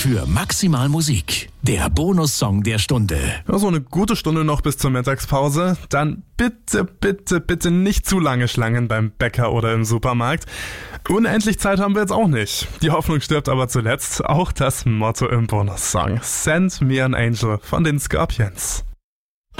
für Maximal Musik. Der Bonussong der Stunde. Ja, so eine gute Stunde noch bis zur Mittagspause. Dann bitte, bitte, bitte nicht zu lange Schlangen beim Bäcker oder im Supermarkt. Unendlich Zeit haben wir jetzt auch nicht. Die Hoffnung stirbt aber zuletzt. Auch das Motto im Bonussong. Send me an angel von den Scorpions.